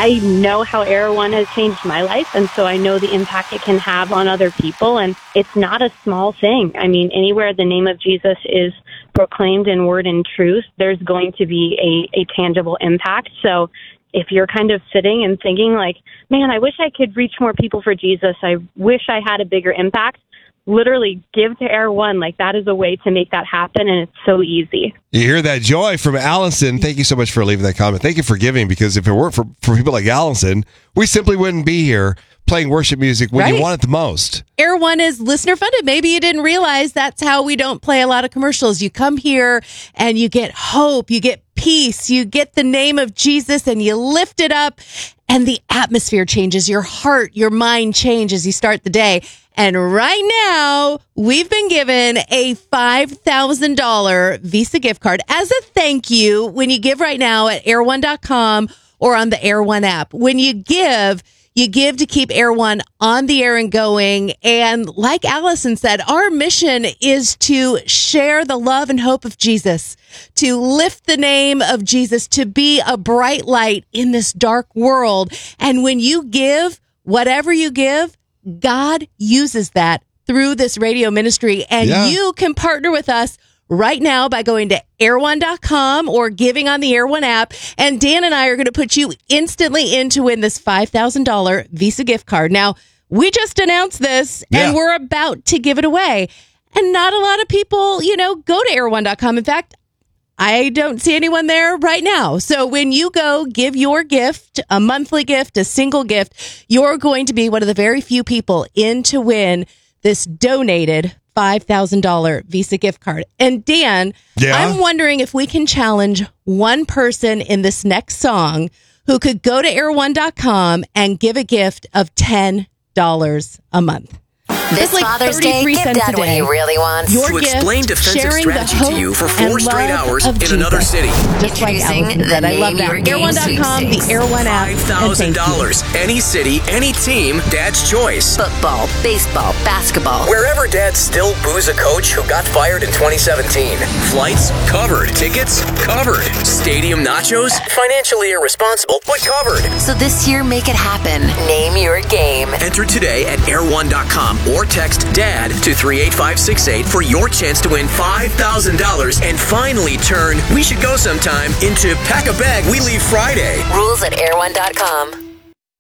I know how Air One has changed my life, and so I know the impact it can have on other people, and it's not a small thing. I mean, anywhere the name of Jesus is proclaimed in word and truth, there's going to be a tangible impact. So if you're kind of sitting and thinking like, man, I wish I could reach more people for Jesus, I wish I had a bigger impact, literally give to Air One. Like, that is a way to make that happen, and it's so easy. You hear that joy from Allison. Thank you so much for leaving that comment. Thank you for giving, because if it weren't for people like Allison, we simply wouldn't be here playing worship music when you want it the most. Air One is listener funded. Maybe you didn't realize that's how we don't play a lot of commercials. You come here and you get hope, you get peace, you get the name of Jesus, and you lift it up, and the atmosphere changes. Your heart, your mind changes as you start the day. And right now, we've been given a $5,000 Visa gift card as a thank you when you give right now at air1.com or on the Air One app. When you give to keep Air One on the air and going. And like Allison said, our mission is to share the love and hope of Jesus, to lift the name of Jesus, to be a bright light in this dark world. And when you give, whatever you give, God uses that through this radio ministry. And you can partner with us right now by going to air1.com or giving on the Air One app. And Dan and I are going to put you instantly in to win this $5,000 Visa gift card. Now, we just announced this and we're about to give it away. And not a lot of people, go to air1.com. In fact, I don't see anyone there right now. So when you go give your gift, a monthly gift, a single gift, you're going to be one of the very few people in to win this donated $5,000 Visa gift card. And Dan, I'm wondering if we can challenge one person in this next song who could go to air1.com and give a gift of $10 a month. This like Father's Day, give Dad what he really wants. Your to gift, explain defensive strategy to you for 4 straight hours in Jesus. another city. Just like Allison said, I love that. Air1.com, the Air One app. $5,000. Any city, any team, Dad's choice. Football, baseball, basketball. Wherever Dad still boos a coach who got fired in 2017. Flights, covered. Tickets, covered. Stadium nachos, financially irresponsible, but covered. So this year, make it happen. Name your game. Enter today at air1.com or text DAD to 38568 for your chance to win $5,000 and finally turn "we should go sometime" into "pack a bag, we leave Friday." Rules at air1.com.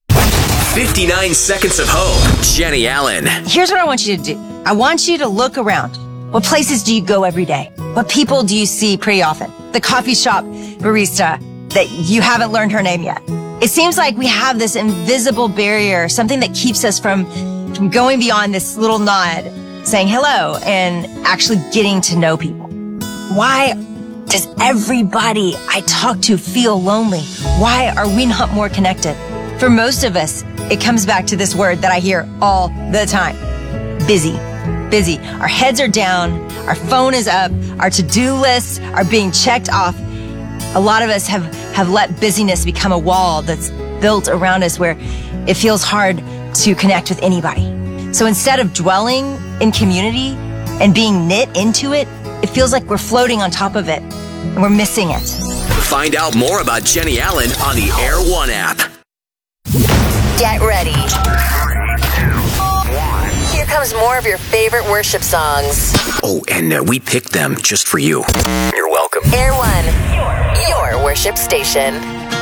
59 Seconds of Hope. Jenny Allen. Here's what I want you to do. I want you to look around. What places do you go every day? What people do you see pretty often? The coffee shop barista that you haven't learned her name yet. It seems like we have this invisible barrier, something that keeps us from going beyond this little nod, saying hello, and actually getting to know people. Why does everybody I talk to feel lonely? Why are we not more connected? For most of us, it comes back to this word that I hear all the time. Busy. Busy. Our heads are down. Our phone is up. Our to-do lists are being checked off. A lot of us have let busyness become a wall that's built around us where it feels hard to connect with anybody. So instead of dwelling in community and being knit into it, it feels like we're floating on top of it and we're missing it. Find out more about Jenny Allen on the Air One app. Get ready. 3, 2, 1. Here comes more of your favorite worship songs. Oh, and we picked them just for you. You're welcome. Air One, your worship station.